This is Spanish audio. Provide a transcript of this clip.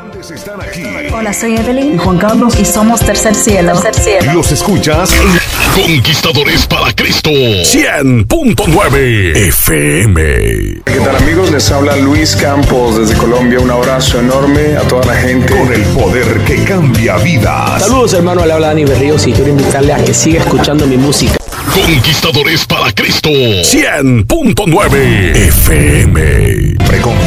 grandes están aquí. Hola, soy Evelyn y Juan Carlos y somos Tercer Cielo. Los escuchas en Conquistadores para Cristo 100.9 FM. ¿Qué tal, amigos? Les habla Luis Campos desde Colombia. Un abrazo enorme a toda la gente. Con el poder que cambia vidas. Saludos, hermano. Le habla Dani Berríos y quiero invitarle a que siga escuchando mi música. Conquistadores para Cristo 100.9 FM.